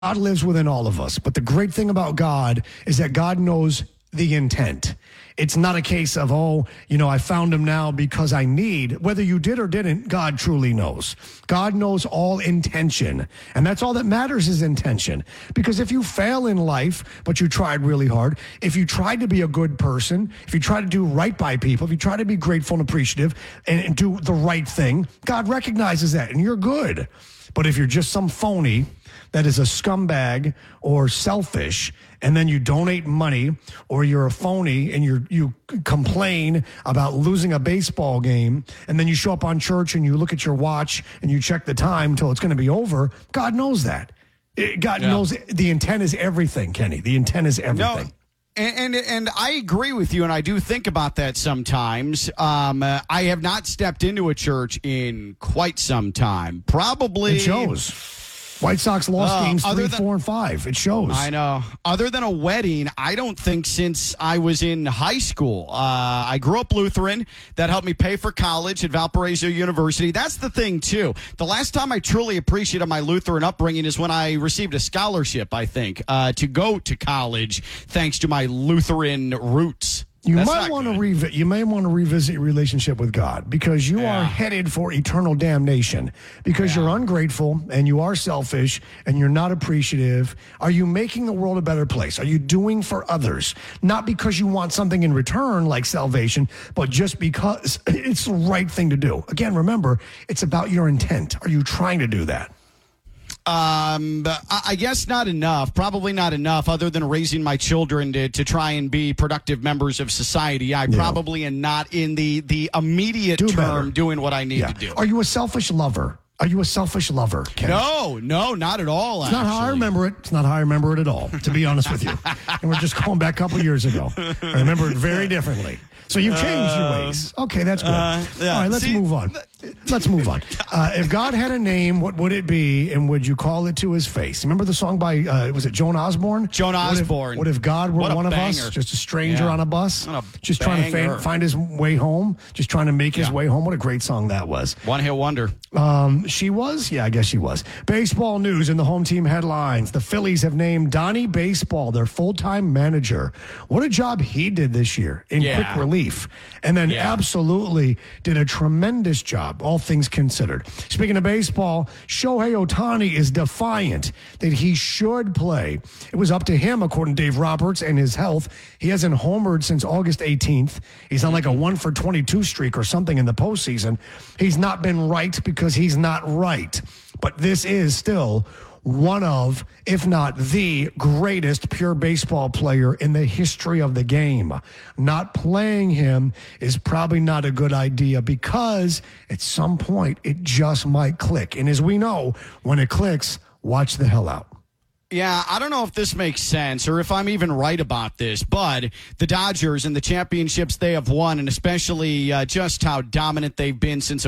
God lives within all of us. But the great thing about God is that God knows the intent. It's not a case of, I found him now because I need. Whether you did or didn't, God truly knows. God knows all intention. And that's all that matters is intention. Because if you fail in life, but you tried really hard, if you tried to be a good person, if you try to do right by people, if you try to be grateful and appreciative and do the right thing, God recognizes that and you're good. But if you're just some phony that is a scumbag or selfish, and then you donate money, or you're a phony and you complain about losing a baseball game, and then you show up on church and you look at your watch and you check the time until it's going to be over, God knows that. God knows the intent is everything, Kenny. The intent is everything. No. And I agree with you, and I do think about that sometimes. I have not stepped into a church in quite some time. Probably. It shows. White Sox lost games 3, 4, and 5. It shows. I know. Other than a wedding, I don't think since I was in high school. I grew up Lutheran. That helped me pay for college at Valparaiso University. That's the thing, too. The last time I truly appreciated my Lutheran upbringing is when I received a scholarship, I think, to go to college thanks to my Lutheran roots. You may want to revisit your relationship with God because you are headed for eternal damnation because you're ungrateful and you are selfish and you're not appreciative. Are you making the world a better place? Are you doing for others? Not because you want something in return like salvation, but just because it's the right thing to do. Again, remember, it's about your intent. Are you trying to do that? I guess not enough. Probably not enough other than raising my children to try and be productive members of society. I probably am not in the immediate term doing what I need to do. Are you a selfish lover? Are you a selfish lover, Ken? No, not at all. It's not how I remember it. It's not how I remember it at all, to be honest with you. And we're just going back a couple years ago. I remember it very differently. So you've changed your ways. Okay, that's good. All right, let's move on. Let's move on. If God had a name, what would it be, and would you call it to his face? Remember the song by, was it Joan Osborne? Joan Osborne. What if God were one of us, just a stranger on a bus, just trying to find his way home, just trying to make his way home? What a great song that was. One-hit wonder. She was? Yeah, I guess she was. Baseball news in the home team headlines. The Phillies have named Donnie Baseball their full-time manager. What a job he did this year in quick relief. And then absolutely did a tremendous job, all things considered. Speaking of baseball, Shohei Ohtani is defiant that he should play. It was up to him, according to Dave Roberts, and his health. He hasn't homered since August 18th. He's on like a 1 for 22 streak or something in the postseason. He's not been right because he's not right. But this is still one of, if not the greatest pure baseball player in the history of the game. Not playing him is probably not a good idea because at some point it just might click. And as we know, when it clicks, watch the hell out. Yeah, I don't know if this makes sense or if I'm even right about this, but the Dodgers and the championships they have won, and especially just how dominant they've been since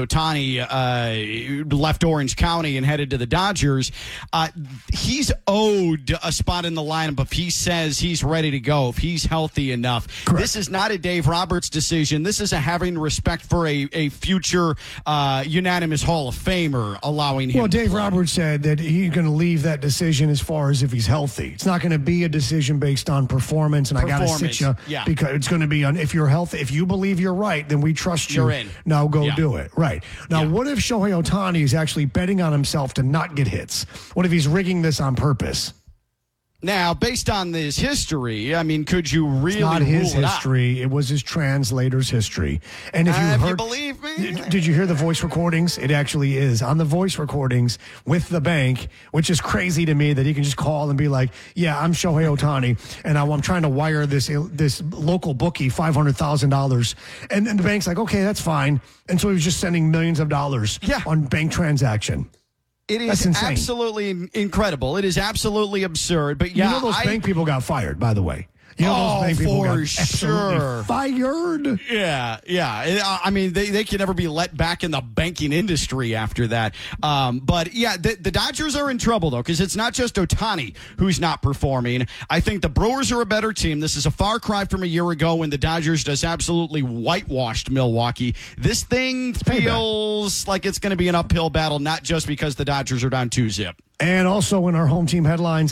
Ohtani left Orange County and headed to the Dodgers, he's owed a spot in the lineup if he says he's ready to go, if he's healthy enough. Correct. This is not a Dave Roberts decision. This is a having respect for a future unanimous Hall of Famer allowing him to Dave play. Roberts said that he's going to leave that decision as far as if he's healthy. It's not going to be a decision based on performance, and I got to sit you because it's going to be on if you're healthy. If you believe you're right, then we trust you. You're in. Now go do it. Right. Now, what if Shohei Ohtani is actually betting on himself to not get hits? What if he's rigging this on purpose? Now, based on this history, I mean, could you really? It's not his rule history. It was his translator's history. And if you believe me, did you hear the voice recordings? It actually is on the voice recordings with the bank, which is crazy to me that he can just call and be like, "Yeah, I'm Shohei Ohtani, and I'm trying to wire this local bookie $500,000," and the bank's like, "Okay, that's fine." And so he was just sending millions of dollars on bank transaction. It is absolutely incredible. It is absolutely absurd. But those bank people got fired, by the way. You know, those many people for got absolutely sure. fired. Yeah. I mean, they can never be let back in the banking industry after that. But yeah, the Dodgers are in trouble though, because it's not just Ohtani who's not performing. I think the Brewers are a better team. This is a far cry from a year ago when the Dodgers just absolutely whitewashed Milwaukee. This thing feels like it's going to be an uphill battle, not just because the Dodgers are down 2-0. And also in our home team headlines,